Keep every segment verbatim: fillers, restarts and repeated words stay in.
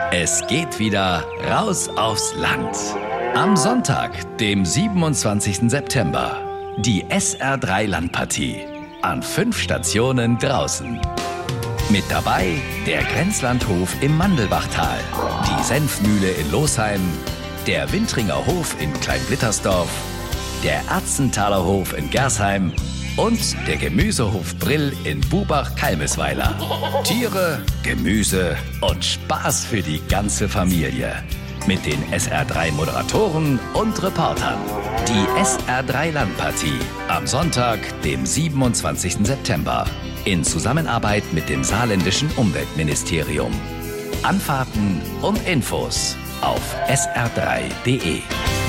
Es geht wieder raus aufs Land. Am Sonntag, dem siebenundzwanzigsten September, die S R drei Landpartie. An fünf Stationen draußen. Mit dabei der Grenzlandhof im Mandelbachtal, die Senfmühle in Losheim, der Wintringer Hof in Kleinblittersdorf, der Erzenthaler Hof in Gersheim und der Gemüsehof Brill in Bubach-Kalmesweiler. Tiere, Gemüse und Spaß für die ganze Familie. Mit den S R drei Moderatoren und Reportern. Die S R drei Landpartie am Sonntag, dem siebenundzwanzigsten September. In Zusammenarbeit mit dem saarländischen Umweltministerium. Anfahrten und Infos auf s r drei punkt d e.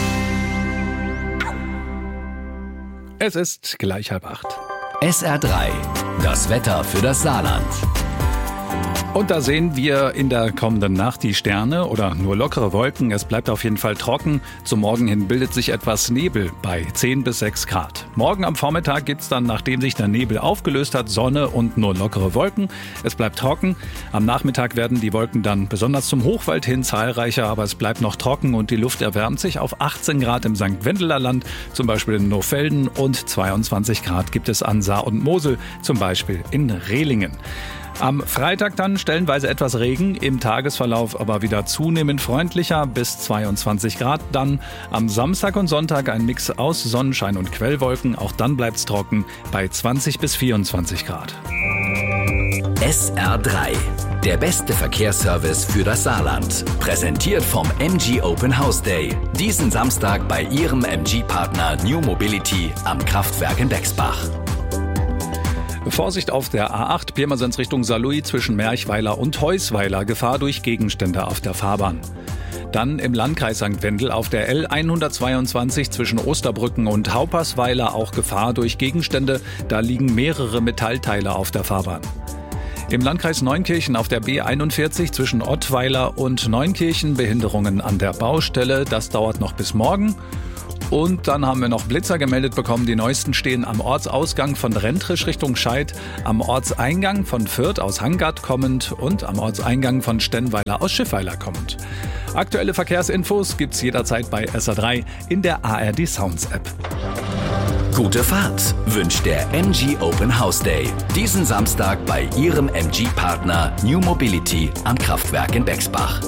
Es ist gleich halb acht. S R drei, das Wetter für das Saarland. Und da sehen wir in der kommenden Nacht die Sterne oder nur lockere Wolken. Es bleibt auf jeden Fall trocken. Zum Morgen hin bildet sich etwas Nebel bei zehn bis sechs Grad. Morgen am Vormittag gibt's dann, nachdem sich der Nebel aufgelöst hat, Sonne und nur lockere Wolken. Es bleibt trocken. Am Nachmittag werden die Wolken dann besonders zum Hochwald hin zahlreicher, aber es bleibt noch trocken und die Luft erwärmt sich auf achtzehn Grad im Sankt Wendeler Land, zum Beispiel in Nohfelden, und zweiundzwanzig Grad gibt es an Saar und Mosel, zum Beispiel in Rehlingen. Am Freitag dann stellenweise etwas Regen, im Tagesverlauf aber wieder zunehmend freundlicher bis zweiundzwanzig Grad. Dann am Samstag und Sonntag ein Mix aus Sonnenschein und Quellwolken. Auch dann bleibt's trocken bei zwanzig bis vierundzwanzig Grad. S R drei, der beste Verkehrsservice für das Saarland. Präsentiert vom M G Open House Day. Diesen Samstag bei Ihrem M G-Partner New Mobility am Kraftwerk in Bexbach. Vorsicht auf der A acht, Pirmasens Richtung Saarlouis zwischen Merchweiler und Heusweiler. Gefahr durch Gegenstände auf der Fahrbahn. Dann im Landkreis Sankt Wendel auf der L hundertzweiundzwanzig zwischen Osterbrücken und Haupersweiler auch Gefahr durch Gegenstände. Da liegen mehrere Metallteile auf der Fahrbahn. Im Landkreis Neunkirchen auf der B einundvierzig zwischen Ottweiler und Neunkirchen Behinderungen an der Baustelle. Das dauert noch bis morgen. Und dann haben wir noch Blitzer gemeldet bekommen. Die neuesten stehen am Ortsausgang von Rentrisch Richtung Scheid, am Ortseingang von Fürth aus Hangat kommend und am Ortseingang von Stennweiler aus Schiffweiler kommend. Aktuelle Verkehrsinfos gibt's jederzeit bei S R drei in der A R D Sounds App. Gute Fahrt wünscht der M G Open House Day. Diesen Samstag bei Ihrem M G-Partner New Mobility am Kraftwerk in Bexbach.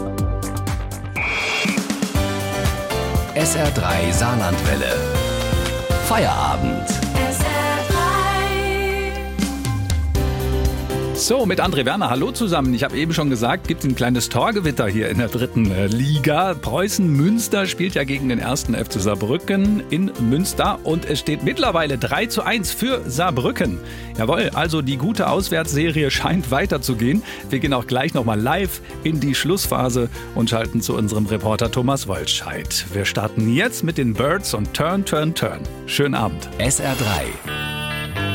S R drei Saarlandwelle. Feierabend. S R drei. So, mit André Werner, hallo zusammen. Ich habe eben schon gesagt, gibt ein kleines Torgewitter hier in der dritten äh, Liga. Preußen-Münster spielt ja gegen den ersten F C Saarbrücken in Münster und es steht mittlerweile drei zu eins für Saarbrücken. Jawohl, also die gute Auswärtsserie scheint weiterzugehen. Wir gehen auch gleich nochmal live in die Schlussphase und schalten zu unserem Reporter Thomas Woltscheid. Wir starten jetzt mit den Birds und Turn, Turn, Turn. Schönen Abend. S R drei.